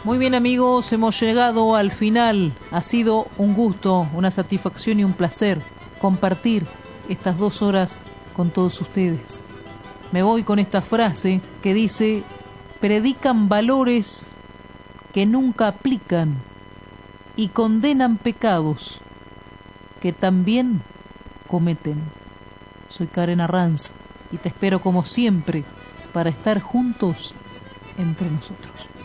Muy bien, amigos, hemos llegado al final. Ha sido un gusto, una satisfacción y un placer compartir estas 2 horas con todos ustedes. Me voy con esta frase que dice: predican valores que nunca aplican y condenan pecados que también cometen. Soy Karen Arranz y te espero como siempre para estar juntos entre nosotros.